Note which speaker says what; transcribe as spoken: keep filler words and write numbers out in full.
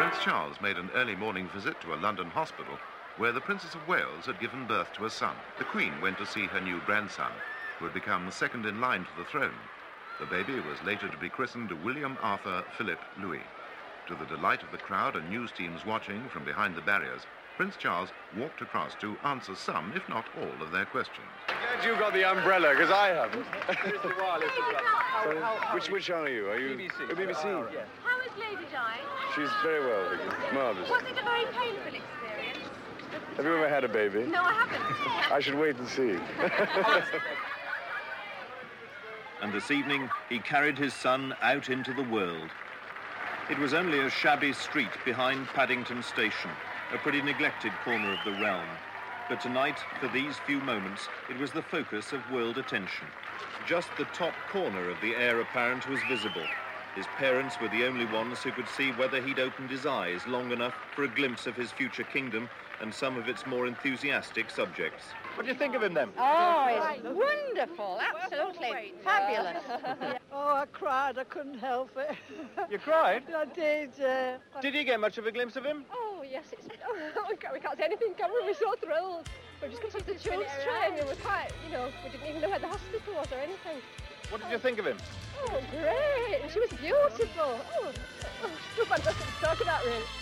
Speaker 1: Prince Charles made an early morning visit to a London hospital where the Princess of Wales had given birth to a son. The Queen went to see her new grandson, who had become the second in line to the throne. The baby was later to be christened William Arthur Philip Louis. To the delight of the crowd and news teams watching from behind the barriers, Prince Charles walked across to answer some, if not all, of their questions.
Speaker 2: Glad you got the umbrella, because I haven't. so, which, which are you? Are you?
Speaker 3: B B C.
Speaker 2: Oh, B B C?
Speaker 3: Oh, yeah.
Speaker 4: How is Lady Di?
Speaker 2: She's very well, Vicky. Marvellous.
Speaker 4: Was it a very painful experience?
Speaker 2: Have you ever had a baby?
Speaker 4: No, I haven't.
Speaker 2: I should wait and see.
Speaker 5: And this evening, he carried his son out into the world. It was only a shabby street behind Paddington Station, a pretty neglected corner of the realm. But tonight, for these few moments, it was the focus of world attention. Just the top corner of the heir apparent was visible. His parents were the only ones who could see whether he'd opened his eyes long enough for a glimpse of his future kingdom and some of its more enthusiastic subjects.
Speaker 3: What do you think of him, then?
Speaker 6: Oh, it's wonderful, absolutely fabulous.
Speaker 7: Oh, I cried, I couldn't help it.
Speaker 3: You cried?
Speaker 7: I did, uh...
Speaker 3: Did you get much of a glimpse of him?
Speaker 8: Oh, yes, it's... Oh, we can't, we can't say anything, can we? We're so thrilled. We just got to the children's train, and we're quite, you know, we didn't even know where the hospital was or anything.
Speaker 3: What did you think of him?
Speaker 8: Oh, great. She was beautiful. Oh, oh, too fantastic to talk about, really.